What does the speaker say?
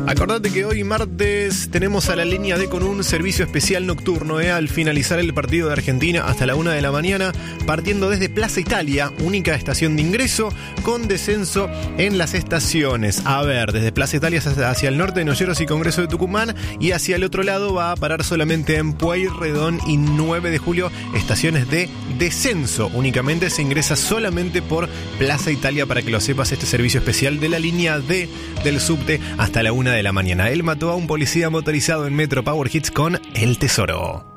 Acordate que hoy martes tenemos a la línea D con un servicio especial nocturno, al finalizar el partido de Argentina hasta la 1 de la mañana, partiendo desde Plaza Italia, única estación de ingreso, con descenso en las estaciones. A ver, desde Plaza Italia hacia el norte de Noyeros y Congreso de Tucumán, y hacia el otro lado va a parar solamente en Pueyrredón y 9 de julio, estaciones de descenso. Únicamente se ingresa solamente por Plaza Italia, para que lo sepas, este servicio especial de la línea D del subte hasta la 1 de la mañana. Él mató a un policía motorizado en Metro Power Hits con El Tesoro.